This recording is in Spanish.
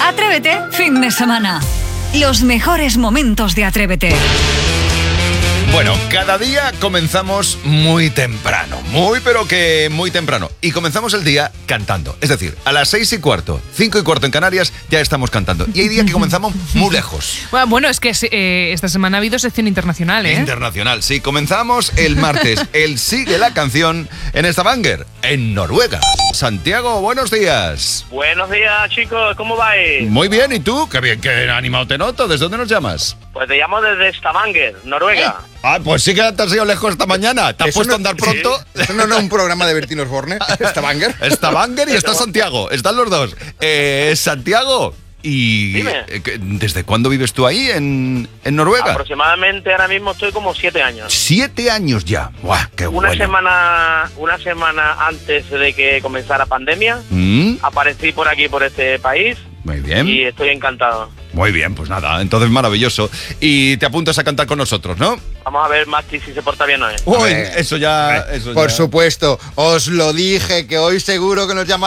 Atrévete, fin de semana. Los mejores momentos de Atrévete. Bueno, cada día comenzamos muy temprano, pero que muy temprano. Y comenzamos el día cantando. Es decir, a las 6:15, 5:15 en Canarias, ya estamos cantando. Y hay días que comenzamos muy lejos. Bueno, es que esta semana ha habido sección internacional, ¿eh? Internacional, sí. Comenzamos el martes, el Sigue la Canción en Stavanger, en Noruega. Santiago, buenos días. Buenos días, chicos, ¿cómo vais? Muy bien, ¿y tú? Qué bien, qué animado te noto. ¿Desde dónde nos llamas? Pues te llamo desde Stavanger, Noruega. Pues sí que te has ido lejos esta mañana. ¿Te has puesto a andar pronto? ¿Eso no es un programa de Bertín Osborne? Stavanger. Stavanger y está Santiago. Están los dos. Santiago, ¿y Dime. desde cuándo vives tú ahí en Noruega? Aproximadamente ahora mismo estoy como 7 años. 7 años ya. ¡Buah, qué Una bueno! semana antes de que comenzara pandemia, aparecí por aquí, por este país, Muy bien. y estoy encantado. Muy bien, pues nada, entonces maravilloso. Y te apuntas a cantar con nosotros, ¿no? Vamos a ver, Mati, si se porta bien o no. Uy, eso ya... Por supuesto, os lo dije, que hoy seguro que nos llama